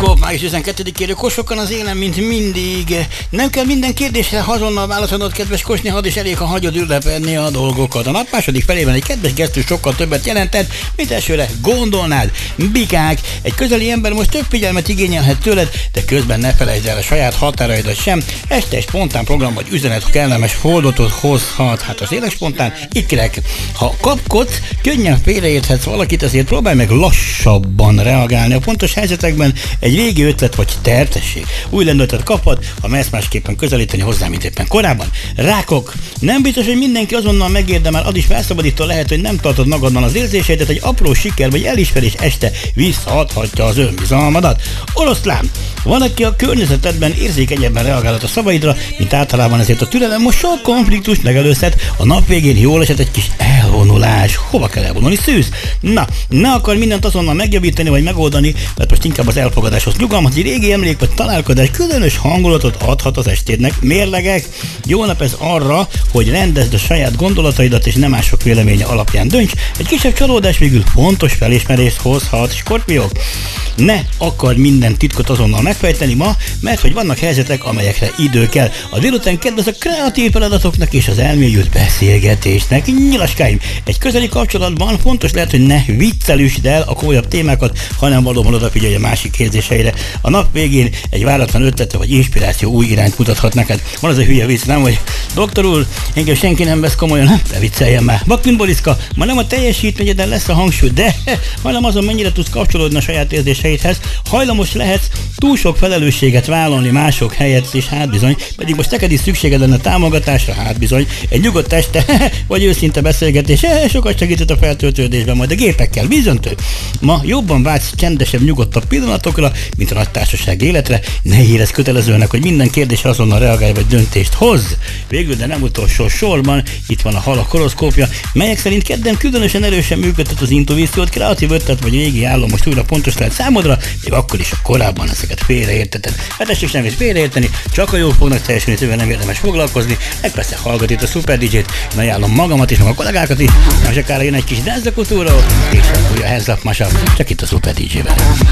Horoszkóp, május 12-ére kosokan az élen, mint mindig. Nem kell minden kérdésre azonnal válaszolnod, kedves Kosni, hadd is elég, ha hagyod ünnepelni a dolgokat. A nap második felében egy kedves gesztus sokkal többet jelentett, mint elsőre gondolnád. Bikák, egy közeli ember most több figyelmet igényelhet tőled, de közben ne felejtsd el a saját határaidat sem. Este egy spontán program vagy üzenet kellemes fordulatot hozhat. Hát az éles spontán ikrek. Ha kapkodsz, könnyen félreérthetsz valakit, ezért próbálj meg lassabban reagálni. A pontos helyzetekben egy régi ötlet vagy tervtesség. Új lendületet kaphat, ha mersz másképpen közelíteni hozzá, mint éppen korábban. Rákok. Nem biztos, hogy mindenki azonnal megérdemel, az is felszabadító lehet, hogy nem tartod magadban az érzéseidet, egy apró siker vagy elismerés este visszaadhatja az önbizalmadat. Oroszlán. Van, aki a környezetedben érzékenyebben reagálhat a szavaidra, mint általában, ezért a türelem most sok konfliktust megelőzhet. A nap végén jól esett egy kis elvonulás. Hova kell elvonulni? Szűz? Na, ne akar mindent azonnal megjavítani vagy megoldani, mert most inkább az elfogadáshoz nyugalmat, egy régi emlék vagy találkozás különös hangulatot adhat az estédnek. Mérlegek. Jó nap ez arra, hogy rendezd a saját gondolataidat és nem mások véleménye alapján dönts. Egy kisebb csalódás végül fontos felismerést hozhat. Skorpiók. Ne akar minden titkot azonnal megfejteni ma, mert hogy vannak helyzetek, amelyekre idő kell. A délután kedvez a kreatív feladatoknak és az elmélyült beszélgetésnek. Nyilaskáim, egy közeli kapcsolatban fontos lehet, hogy ne viccelüsd el a komolyabb témákat, hanem valóban odafigyelj a másik érzéseire. A nap végén egy váratlan ötletre vagy inspiráció új irányt mutathat neked. Van az a hülye vicc, nem, hogy doktor úr, engem senki nem vesz komolyan, nem? Ne vicceljen már. Bakvin Boriszka, ma nem a teljesítményeden lesz a hangsúly, de hanem azon, mennyire tudsz kapcsolódni a saját érzéseidhez. Hajlamos lehetsz túl sok felelősséget vállalni mások helyett, és hát bizony, pedig most neked is szükséged lenne támogatásra, hát bizony, egy nyugodt este, vagy őszinte beszélgetés, sokat segített a feltöltődésben, majd a gépekkel, bizonytő. Ma jobban vágysz csendesebb, nyugodtabb pillanatokra, mint a nagy társaság életre, ne érezd kötelezőnek, hogy minden kérdésre azonnal reagálj vagy döntést hozz. Végül, de nem utolsó sorban, itt van a halak horoszkópja, melyek szerint kedden különösen erősen működtet az intuíciót, kreatív ötlet vagy régi álom most újra pontos lehet számodra, még akkor is, a korábban ezeket félreértetted. Hát tessék sem is félreérteni, csak a jók fognak teljesülni, szépen nem érdemes foglalkozni, meg persze hallgat itt a Super DJ-t, én ajánlom magamat is, meg a kollégákat is, most akár jön egy kis dance kultúra, és újra heads up mashup, csak itt a Super DJ-ben.